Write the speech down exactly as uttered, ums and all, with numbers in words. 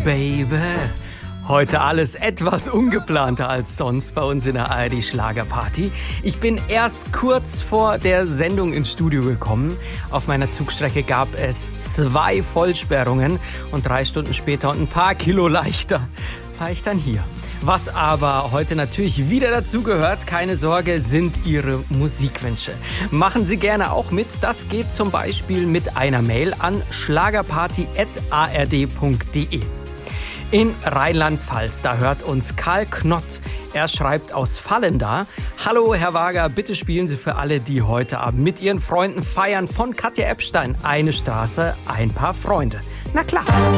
Baby. Heute alles etwas ungeplanter als sonst bei uns in der A R D Schlagerparty. Ich bin erst kurz vor der Sendung ins Studio gekommen. Auf meiner Zugstrecke gab es zwei Vollsperrungen und drei Stunden später und ein paar Kilo leichter war ich dann hier. Was aber heute natürlich wieder dazugehört, keine Sorge, sind Ihre Musikwünsche. Machen Sie gerne auch mit. Das geht zum Beispiel mit einer Mail an schlagerparty at a r d punkt d e. In Rheinland-Pfalz, da hört uns Karl Knott. Er schreibt aus Vallenda: Hallo Herr Wager, bitte spielen Sie für alle, die heute Abend mit ihren Freunden feiern, von Katja Epstein, Eine Straße, ein paar Freunde. Na klar.